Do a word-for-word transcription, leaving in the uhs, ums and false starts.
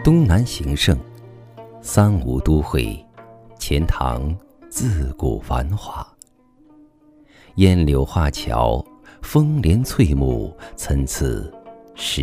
东南形胜，三吴都会，钱塘自古繁华。烟柳画桥，风帘翠幕，参差十